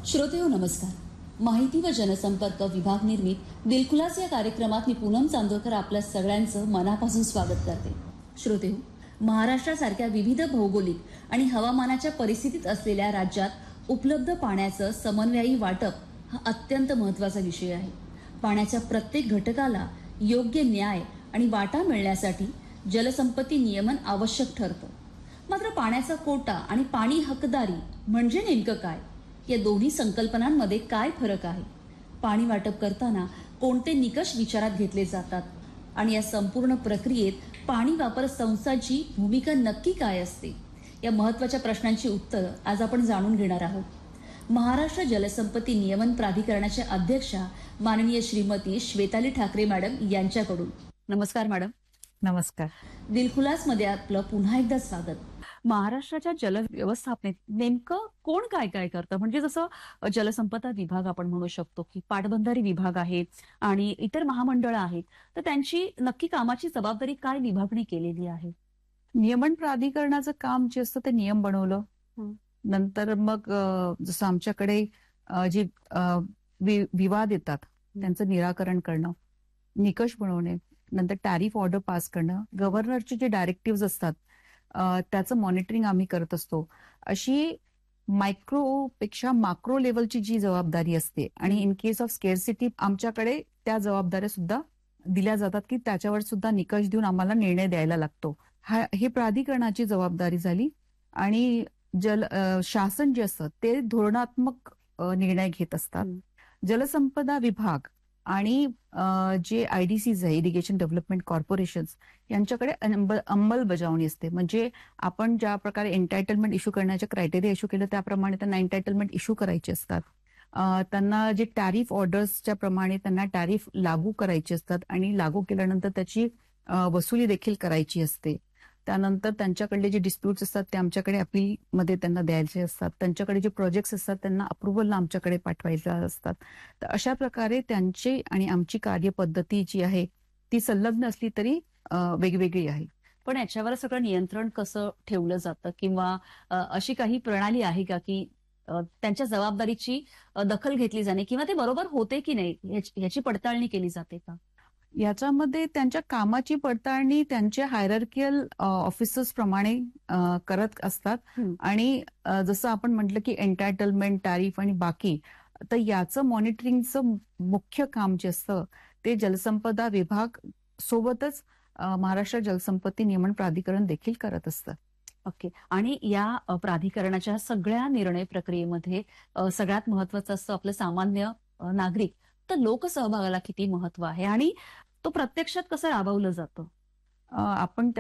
श्रोतेहो नमस्कार. माहिती व जनसंपर्क विभाग निर्मित दिलखुलास या कार्यक्रमात मी पूनम चांदोरकर आपल्या सगळ्यांचं मनापासून स्वागत करते. श्रोतेहो, महाराष्ट्रासारख्या विविध भौगोलिक आणि हवामानाच्या परिस्थितीत असलेल्या राज्यात उपलब्ध पाण्याचं समन्वयी वाटप हा अत्यंत महत्त्वाचा विषय आहे. पाण्याच्या प्रत्येक घटकाला योग्य न्याय आणि वाटा मिळण्यासाठी जलसंपत्ती नियमन आवश्यक ठरतं. मात्र पाण्याचा कोटा आणि पाणी हकदारी म्हणजे नेमकं काय, या दोन्ही संकल्पनांमध्ये काय फरक आहे, पाणी वाटप करताना कोणते निकष विचारात घेतले जातात आणि या संपूर्ण प्रक्रियेत पाणी वापर संस्थांची भूमिका नक्की काय असते, या महत्त्वाच्या प्रश्नांची उत्तरं आज आपण जाणून घेणार आहोत. महाराष्ट्र जलसंपत्ती नियमन प्राधिकरणाच्या अध्यक्षा माननीय श्रीमती श्वेताली ठाकरे मॅडम यांच्याकडून. नमस्कार मॅडम. नमस्कार. दिलखुलास मध्ये आपलं पुन्हा एकदा स्वागत. महाराष्ट्राच्या जल व्यवस्थापनेत नेमकं कोण काय काय करतं, म्हणजे जसं जलसंपदा विभाग आपण म्हणू शकतो की पाटबंधारे विभाग आहे आणि इतर महामंडळं आहेत, तर त्यांची नक्की कामाची जबाबदारी काय विभागणी केलेली आहे? नियमन प्राधिकरणाचं काम जे असतं ते नियम बनवलं, नंतर मग जसं आमच्याकडे जे विवाद येतात त्यांचं निराकरण करणं, निकष बनवणे, नंतर टॅरिफ ऑर्डर पास करणं, गव्हर्नरचे जे डायरेक्टिव्ह असतात त्याचं मॉनिटरिंग आम्ही करत असतो. अशी मायक्रोपेक्षा माक्रो लेवलची जी जबाबदारी असते आणि इन केस ऑफ स्केअरसिटी आमच्याकडे त्या जबाबदाऱ्या सुद्धा दिल्या जातात की त्याच्यावर सुद्धा निकष देऊन आम्हाला निर्णय द्यायला लागतो. हे प्राधिकरणाची जबाबदारी झाली. आणि शासन जे असतं ते धोरणात्मक निर्णय घेत असतात. जलसंपदा विभाग आणि जे IDCs आहे, इरिगेशन डेव्हलपमेंट कॉर्पोरेशन्स, यांच्याकडे अंमलबजावणी असते. म्हणजे आपण ज्या प्रकारे एन्टायटलमेंट इश्यू करण्याचे क्रायटेरिया इश्यू केलं त्याप्रमाणे त्यांना एन्टायटलमेंट इश्यू करायचे असतात. त्यांना जे टॅरिफ ऑर्डर्सच्या प्रमाणे त्यांना टॅरिफ लागू करायचे असतात आणि लागू केल्यानंतर त्याची वसुली देखील करायची असते. त्यानंतर त्यांच्याकडले जे डिस्प्यूट्स असतात ते आमच्याकडे अपीलमध्ये त्यांना द्यायचे असतात. त्यांच्याकडे जे प्रोजेक्ट्स असतात त्यांना अप्रुव्हलला आमच्याकडे पाठवायचे असतात. तर अशा प्रकारे त्यांची आणि आमची कार्यपद्धती जी आहे ती संलग्न असली तरी वेगवेगळी आहे. पण याच्यावर सगळं नियंत्रण कसं ठेवलं जातं, किंवा अशी काही प्रणाली आहे का की त्यांच्या जबाबदारीची दखल घेतली जाणे किंवा ते बरोबर होते की नाही याची पडताळणी केली जाते का? याच्यामध्ये त्यांच्या कामाची पडताळणी त्यांच्या हायरार्कियल ऑफिसर्स प्रमाणे करत असतात. आणि जसं आपण म्हटलं की एन्टायटलमेंट, टॅरिफ आणि बाकी, तर याचं मॉनिटरिंगचं मुख्य काम जे असतं ते जलसंपदा विभाग सोबतच महाराष्ट्र जलसंपत्ती नियमन प्राधिकरण देखील करत असतं. ओके. आणि या प्राधिकरणाच्या सगळ्या निर्णय प्रक्रियेमध्ये सगळ्यात महत्वाचं असतं आपलं सामान्य नागरिक. तर लोकसहभागाला किती महत्व आहे आणि तो प्रत्यक्षात कसं राबवलं जातं? आपण